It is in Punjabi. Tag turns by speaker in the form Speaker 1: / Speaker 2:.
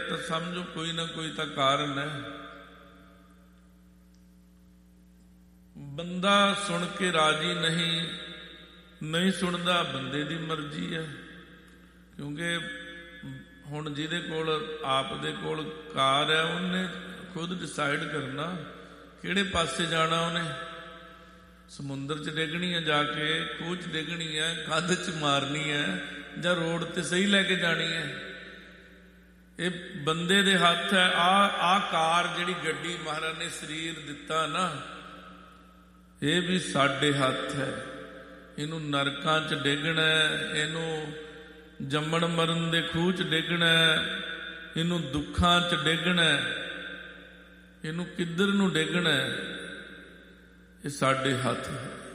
Speaker 1: ਤਾਂ ਸਮਝੋ ਕੋਈ ਨਾ ਕੋਈ ਤਾਂ ਕਾਰਨ ਹੈ। ਬੰਦਾ ਸੁਣ ਕੇ ਰਾਜੀ ਨਹੀਂ ਸੁਣਦਾ, ਬੰਦੇ ਦੀ ਮਰਜ਼ੀ ਹੈ। ਕਿਉਂਕਿ ਹੁਣ ਜਿਹਦੇ ਕੋਲ ਆਪ ਦੇ ਕੋਲ ਕਾਰ ਹੈ ਉਹਨੇ ਖੁਦ ਡਿਸਾਈਡ ਕਰਨਾ ਕਿਹੜੇ ਪਾਸੇ ਜਾਣਾ। ਉਹਨੇ ਸਮੁੰਦਰ 'ਚ ਡਿੱਗਣੀ ਹੈ, ਜਾ ਕੇ ਖੂਹ 'ਚ ਡਿੱਗਣੀ ਹੈ, ਕੰਧ 'ਚ ਮਾਰਨੀ ਹੈ, ਜਾਂ ਰੋਡ ਤੇ ਸਹੀ ਲੈ ਕੇ ਜਾਣੀ ਹੈ। ਇਹ ਬੰਦੇ ਦੇ ਹੱਥ ਹੈ। ਆ ਕਾਰ ਜਿਹੜੀ ਗੱਡੀ ਮਹਾਰਾਜ ਨੇ ਸਰੀਰ ਦਿੱਤਾ ਨਾ, ਇਹ ਵੀ ਸਾਡੇ ਹੱਥ ਹੈ। ਇਹਨੂੰ ਨਰਕਾਂ 'ਚ ਡਿੱਗਣਾ, ਇਹਨੂੰ ਜੰਮਣ ਮਰਨ ਦੇ ਖੂਹ 'ਚ ਡਿੱਗਣਾ, ਇਹਨੂੰ ਦੁੱਖਾਂ 'ਚ ਡਿੱਗਣਾ, ਇਹਨੂੰ ਕਿੱਧਰ ਨੂੰ ਡਿੱਗਣਾ, ਇਹ ਸਾਡੇ ਹੱਥ ਹੈ।